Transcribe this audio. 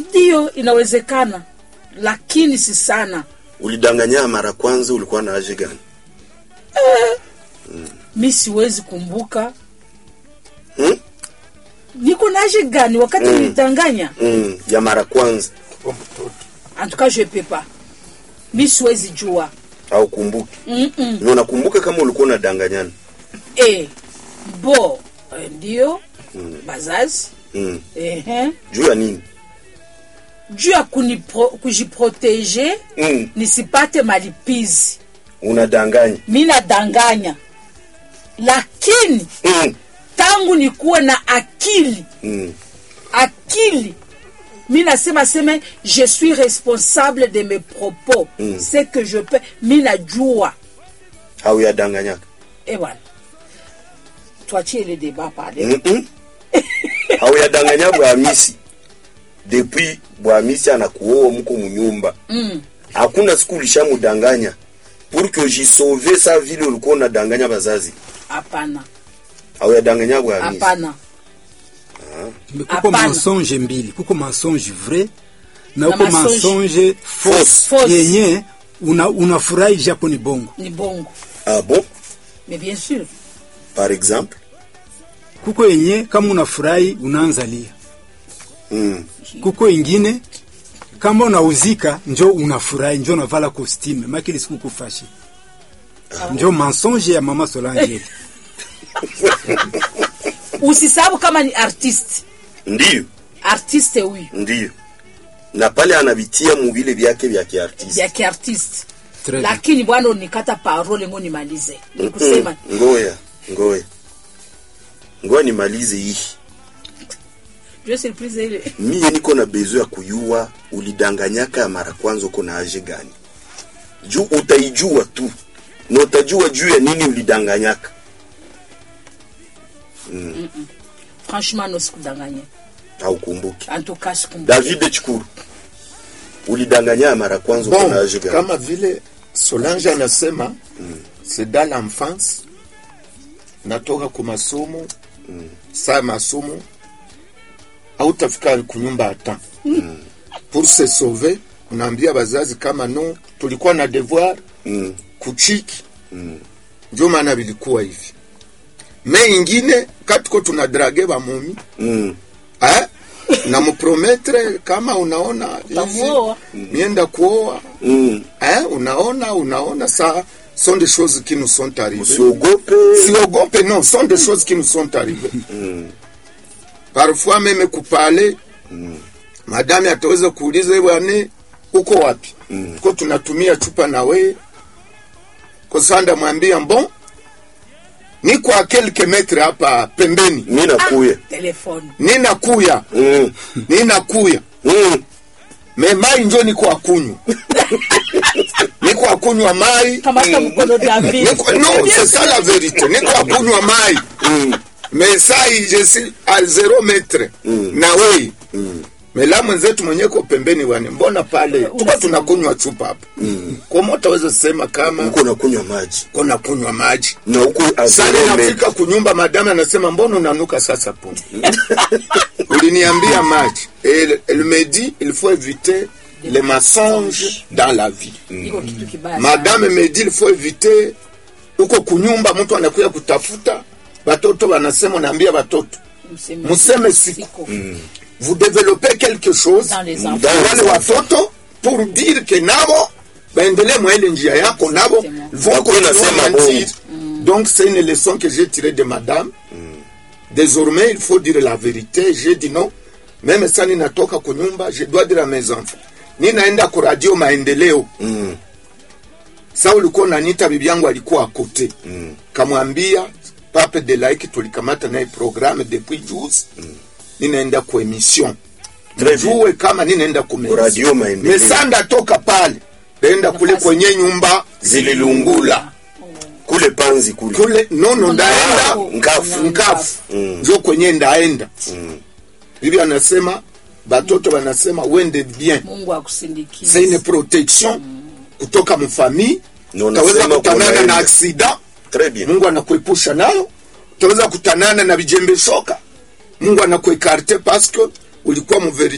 Ndio inawezekana, lakini si sana. Ulidanganya mara kwanza ulikuwa na age gani? Mimi siwezi kumbuka. Niko na age gani wakati nilidanganya? Ya mara kwanza. En tout cas, je peux pas. Mimi siwezi jua. Au kumbuki? Ni unakumbuka kama ulikuwa unadanganyana? Ndio. Bazazi. Juu ya nini? Juu ya kujiproteger, nisipate malipizi. Unadanganya. Mimi nadanganya. Lakini tangu nikuwe na akili. Akili. Mimi nasema je suis responsable de mes propos. C'est que je peux. Mimi najua. Au ya danganyaka. Bwana. Tuachie le débat pale. Au ya danganya bwa Hamisi. Depuis bwa Hamisi anakuoa mko mnyumba. Hakuna siku ulishamudanganya. Pour que j'y sauve sa vie ulikuwa unadanganya bazazi. Hapana. Au ya danganya bwa Hamisi. Hapana. Kuko mensonge mbili, kuko mensonge vrai na kuko mensonge fausse. Yenye unafurahi japo ni bongo. Ni bongo. Ah bon? Mais bien sûr. Par exemple, kuko yenye kama unafurahi unaanza lia. Kuko ingine kama unauzika njo unafurahi, njo unavala costume, makili siku kufashi. Njo mensonge ya mama Solange. Usisabu kama ni artiste. Ndiyo. Artiste huyu. Ndiyo. Na pale anavitia mubile vyake vya kiartiste. Vya kiartiste. Lakini bwana unikata parole ngo nimalize. Nikusema. Ngoja nimalize hii. Je surprise ile. Mimi niko na besoin ya kujua ulidanganyaka mara kwanza uko na age gani. Juu utaijua tu. Na utajua juu ya nini ulidanganyaka. Franchement no sikudanganya. Au kumbuki. En tout cas sikumbuki. David Chikuru. Ulidanganya mara kwanza uko na age gani? Kama vile Solange anasema c'est dans l'enfance. Natoka kwa masomo. Saa masomo hautafika kunyumba hata. Pour se sauver, unaambia bazazi kama no tulikuwa na devoir kuchiki. Ndio maana bilikuwa hivi. Me ingine katiko tunadrage ba mumi. Na muprometre kama unaona hivi mienda kuoa. Unaona ça sont des choses qui nous sont arrivées. Siogope non, sont des choses qui nous sont arrivées. Parfois même kupale madame ataweza kuuliza bwana uko wapi? Kwa tunatumia chupa na wewe. Kwa sanda mwambia bon niko a quelques mètres hapa pembeni. Telefoni. Ninakuya. Me mai njo niko akunywa. Niko akunywa mai. Kama mkono David. Non, c'est ça la vérité. Niko akunywa mai. Mais ça je suis à 0 mètre. Na wewe. Mais la mwenzetu mwenyeko pembeni wane. Mbona pale tuko tunakunywa chupa hapa. Kwa moto utaweza sema kama uko nakunywa maji. Uko nakunywa maji. Na uko sasa nafika kunyumba madame anasema mbona unanuka sasa pombe. Uliniambia maji. Elle me dit il faut éviter les mensonges dans la vie. Madame me dit il faut éviter uko kunyumba mtu anakuja kutafuta watoto wanasema naambia watoto museme siku. Vous développez quelque chose dans les watoto pour dire que nabo baendelee mwele njia yako nabo vont continuer. Donc c'est une leçon que j'ai tirée de madame. Désormais il faut dire la vérité. J'ai dit non. Même ça ninatoka kunyumba je dois dire à mes enfants. Ninaenda ku radio maendeleo. Sasa ulikuwa unaniita bibi yangu alikuwa akote. Kamwambia Pape de Laiki tulikamata naye programme depuis 12. Ninaenda ku emission. Jue kama ninaenda ku radio maendeleo. Mesanda toka pale. Naenda kule kwenye nyumba zililungula. Kule panzi kule. No ndaenda nkafu. Njo kwenye ndaenda. Bibi anasema batoto wanasema wende bien. Mungu akusindikize. C'est une protection kutoka mfamii. Utaweza kutanana na accident. Très bien. Mungu anakuepusha nayo. Utaweza kutanana na vijembe shoka. Mungu anakuekarte parce que ulikuwa